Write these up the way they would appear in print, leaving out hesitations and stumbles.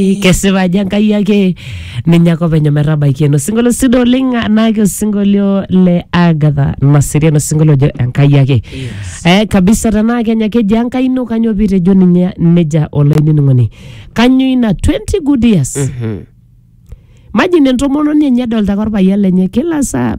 Kesipa Enkai yake ninyako penye metabaiki eno singolio sidai oleng naake osingolio le Agatha Nasiri eno singolio ojo Enkai yake. Kabisa tenaa Kenya keji Enkai ino kanyo pitejo ninye neja olainining'oni. Kanyo ina 20 good years. Imagine entomononi enye edolta orpayian lenye kila saa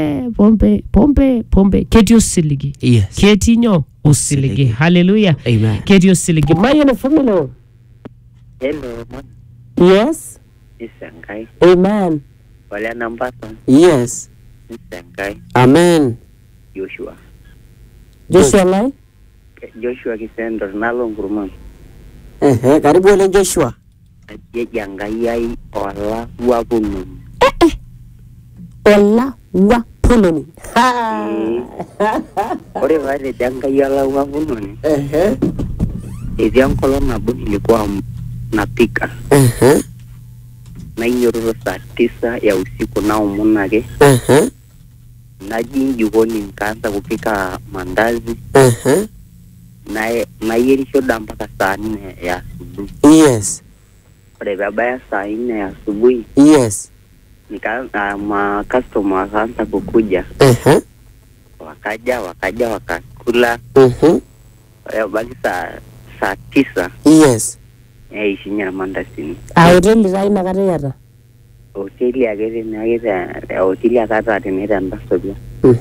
pombe ketii osiligi. Ketii nyoo osiligi. Hallelujah. Ketii osiligi. Mayian family. Hello, man. Yes. Isangai. Amen. Wala namba. Yes. Isangai. Amen. Joshua. Joshua lai? Joshua kisendo nalo nguruma. Karibu ole Joshua. Jangai ai ola wapunu. Ola wapunu. Ore wale jangai ola wapunu. Idian kolona buni ilikuwa napika. Na inyororo saa 9 ya usiku naomonake. Naji jikoni nikaanza kupika mandazi. Nayerisho mpaka saa 4 ya asubuhi. Yes. Ore babaya saa 4 ya asubuhi. Yes. Ma customer wakaanza kukuja. Wakaja wakakula. Baki saa 9. Yes. Ishinya mandasini. Hoteli raina kata yata. Hoteli agere nagere hoteli akata teneta ndasobia.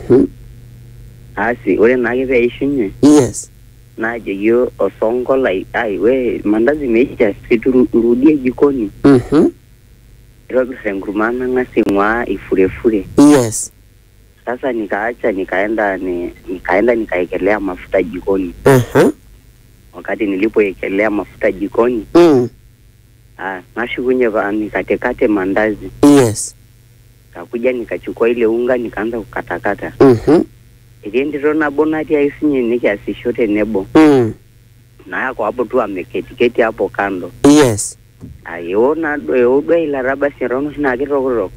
Asi ore nagere ishinye. Yes. Naje yo osongo lai we mandazi meisha siturudie jikoni. Robi sengurumana ngasimwa ifurefure. Yes. Sasa nikaacha nikaenda nikaekelea mafuta jikoni. Wakati nilipoekelea mafuta jikoni. Nashukunye nikatekate mandazi. Yes. Kakuja nikachukua ile unga nikaanza kukatakata. Ndiro na bonati aisinye nikiasishote nebo. Na yako hapo tu ameketi hapo kando. Yes. Aiona odo ila raba sirono na kirogoro.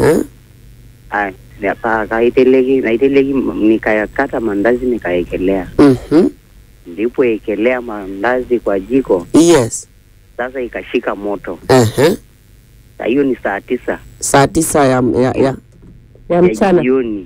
Naiteleki nikayakata mandazi nikaekelea. Ndipo ekelea mandazi kwa jiko. Yes. Sasa ikashika moto. Hiyo ni saa 9. Saa 9 ya mchana. Jioni.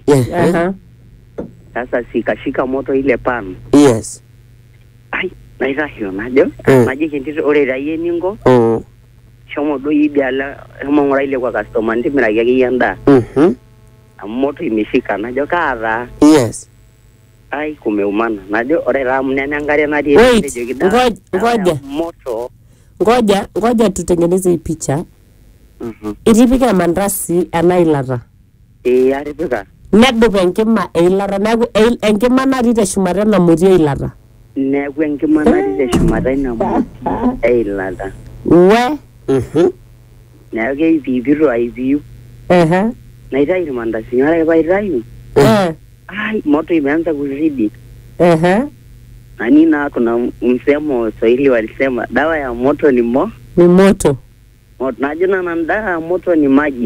Sasa sikashika moto ile pan. Yes. Naira hiyo najo. Maji kintizo ore raie ningo. Shomo do yibiala ngora ile kwa customer ndimira yake yanda. Moto imeshika najo kara. Yes. Kumeumana. Najo ore ramu nene angaria nadi. Ngoja. Moto. Ngoja tutengeneze hii picha. Itipika mandasi anailata. Aripika. Nedup enkima eilata. Neeku enkima natii teshumata ena moti eilata. Neeku enkima natii teshumata ena moti eilata. We. Neeku keipipito aipiu. Naitayu mandasi. Ore paitayu. Moto imeanza kuzidi. Nani kuna msemo Swahili walisema dawa ya moto ni moto. Najua na dawa ya moto ni maji.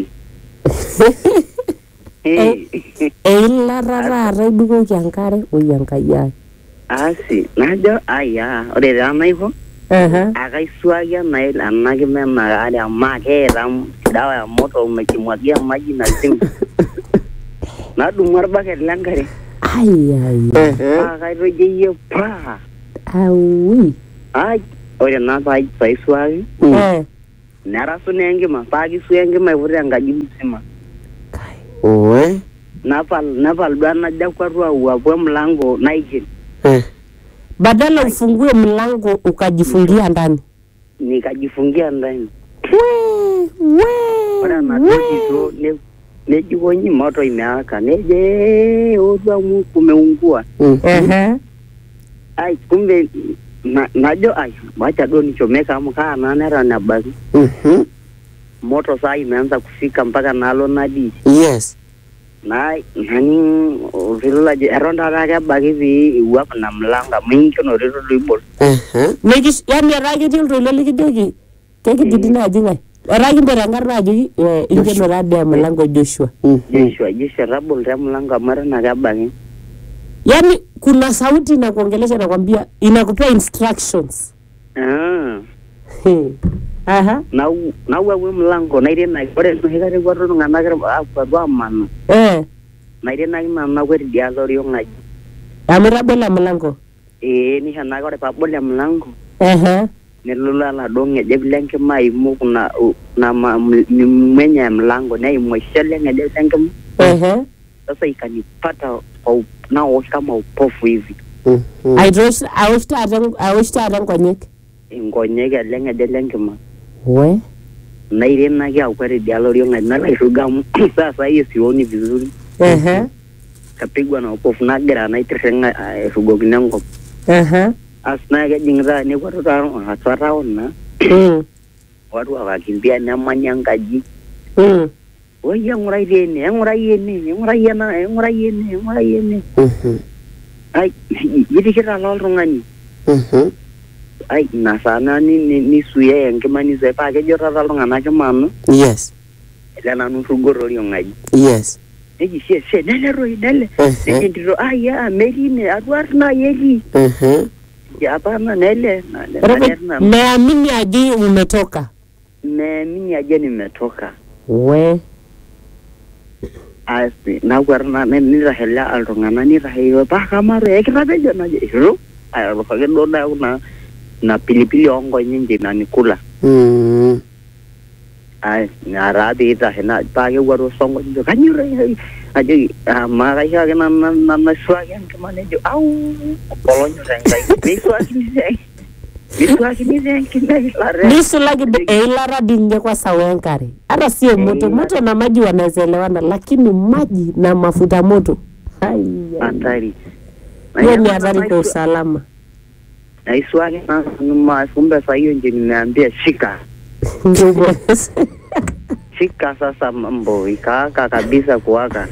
Eilata ibukoki enkare oyankayai. Najua ore rana hivyo. Akaisuagia na ile anakimena ale amake dawa ya moto umekimwagia maji na simu. Nadumu arbaket langare. Akaitoje pa. Awi. Ore na paisuagi. Narasu nengima pagi suengima ivure ngaji msima. Napal bwana jakwarua uwapo mlango naije. Badala ufungue mlango ukajifungia ndani. Nikajifungia ndani. Ora na tito nejikonyi moto imeaka. Neje odwa kumeungua. Kumbe najo wacha do nichomeka mkaa nera na basi. Moto saa imeanza kufika mpaka nalo nadi. Yes. Nani vilula eronda raka bagi vi uwap na mlanga mingi no riro ribol. Negish yani ragi tilro lele kidogi. Keki jidina jinga. Ragi berangar ragi inje no rade mlango Joshua. Joshua rabol ya mlango mara na gabagi. Yani kuna sauti na kuongelesha na kwambia inakupea instructions. Aha. Na wewe mlango na ile na ore tuhigare kwa ro ngana kira kwa mana. Na ile na kweri dia lori ngaji. Amira bola mlango. Ni hana kore pa bola mlango. Aha. Nilula la donge je blanke mai mu kuna na mwenye mlango na imweshele ngede blanke. Aha. Sasa ikanipata kwa nao kama upofu hivi. Awushta ngonyek. Ngonyek lenga de lenga ma. We. Na ile na kia kweli dialori ngaji na iruga sasa hiyo sioni vizuri. Kapigwa na upofu na gira na itirenga rugo kinango. Asna ke jingra ni kwa taro hataraona. Watu wakakimbia na manyangaji. Oye ngurayene. Ai yidikira lolrungani. Ai nasana ni suye ngimani zepa ke jora lolrungana ke manu. Yes. Lana nurugoro lyongaji. Yes. Eji she nele roi nele. Ndiro aya merine adwarna yeli. Ya hapana nele. Meamini aje umetoka. Meamini aje nimetoka. We. Asi na warna ni rahela alrungana ni rahiyo pa kamaro ekirabejo na jiro. Ay ro kagendo na pilipili ongo nyingi na nikula. Ay ngarabi rahena pa ke waro songo njo kanyure. Aje mara ya na swag kemane jo au polonyo rengai. Miswaki Nisu lagi ilara dinge kwa sawenkari. Hata sio moto na maji wanaelewana, lakini maji na mafuta moto. Hatari. Hiyo ni hatari kwa usalama. Na iswaki na mafumbe sa hiyo nje nimeambia shika. Shika sasa mambo ikaaka kabisa kuwaka.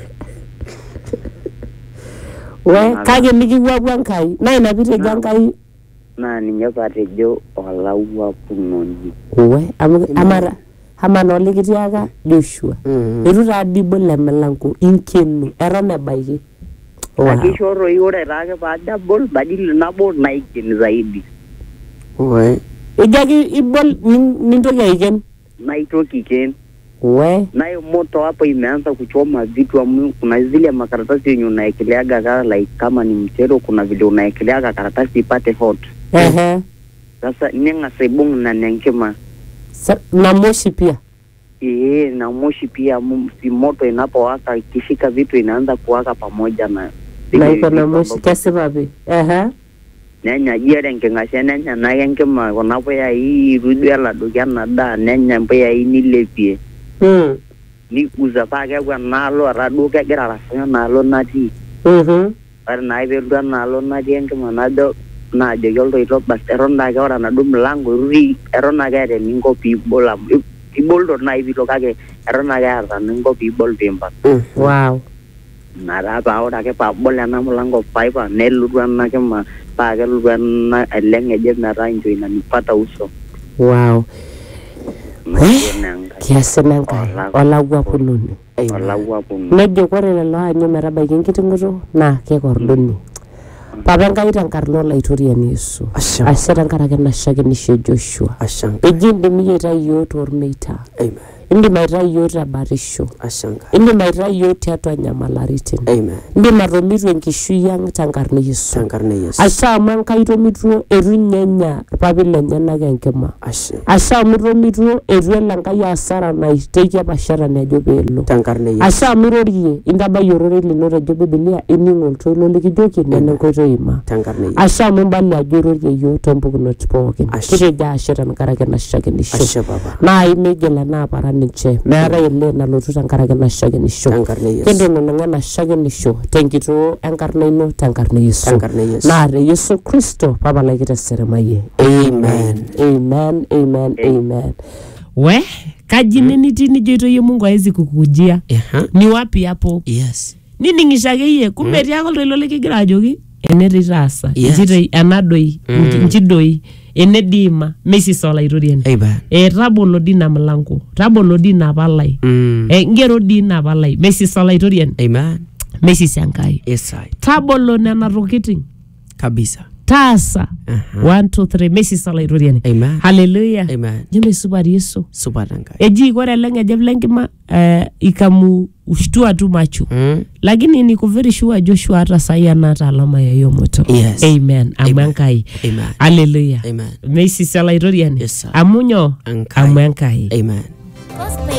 We kage miki wankai. Na inapite jankai. Na ninyapate jo olawa punoni. We amara hamano likitiaga Joshua. Irura dibole melango inkenu erone baiki. Akishoro yore rage pada bol badil na bol na ikin zaidi. We ijagi ibol nintoka iken. Na itoki ken. We nayo moto hapo imeanza kuchoma vitu kuna zile makaratasi yenye unaekeleaga like kama ni mchero kuna vile unaekeleaga karatasi ipate hot. Sasa nenga sebung na nenkema. Na moshi pia. Na moshi pia si moto inapowaka ikishika vitu inaanza kuwaka pamoja na iko na moshi kiasi babi. Nenya jere nkengashe nenya na yenkema konapo ya hii rudia la dukiana da nenya mpo ya hii nilepie. Ni uzapake kwa nalo raduke gira rasanya nalo nati. Para naibelua nalo nati yenkema nado na jegoldo ito bas eronda ke ora nadu mlango ruri erona ke ere ningo pibola piboldo na ibito kake erona ke ata ningo pibol pimba. Wow. Nara pa ora ke pa bola na mlango paipa neludwa na ke ma pa ke ludwa na elenge je na ranjo inanipata uso. Wow. Kiasi nangai olawa pununi. Olawa pununi. Nejo kore lelo anyo meraba kinkitinguto na ke kordoni. Papa ngai tankarno la itoriani Yesu. Ashara nkarake na shake ni Joshua. Ejinde miyeta yoto ormeita. Amen. Indi maita yoto barisho. Ashanga. Indi maita yoto atwa nyamalaritin. Amen. Indi maromitu enkishui yang tankarne Yesu. Tankarne Yesu. Asha mankai romitu erunyenya papile nyana kenkema. Asha miromitu eruelankai asara na iteki apashara na jobelo. Tankarne Yesu. Asha mirorie indaba yorore linore jobe Biblia iningol tolo likijoki nene koitoima. Tankarne Yesu. Asha mbali ajororie yoto mbukunot pokin. Kiteja ashira nkarake na shake ni sho. Asha baba. Na imegela na para niche. Meara ile na lotu tankarake na shake ni sho. Tankarne Yesu. Kendo nonga na shake ni sho. Tenkito enkarne ino tankarne Yesu. Tankarne Yesu. Na re Yesu Kristo papa laikita seremaye. Amen. Amen. Amen. Amen. We kaji nini tini joito ye Mungu hawezi kukujia. Ni wapi hapo? Yes. Nini ngishageye kumbe yako lolo likigira ajoki ene rirasa. Njitoi anadoi njidoi ene dima mesi sola itorian. Rabolo dina mlango. Rabolo dina balai. Ngero dina balai mesi sola itorian. Amen. Mesi sankai. Yes I. Tabolo nena rokiting. Kabisa. taasa 1 2 3 Messi Salairuriani Amen. hallelujah Amen. jeme subari Yesu Supadangai. eji kore lenga jeblenkima ikamu ushtua tu macho lakini niko very sure Joshua hata sahi anata alama ya hiyo moto. Yes. Amen. Amwankai. Amen. Hallelujah. Amen. Messi Salairuriani Yes, sir. amunyo Ankai. amwankai. Amen.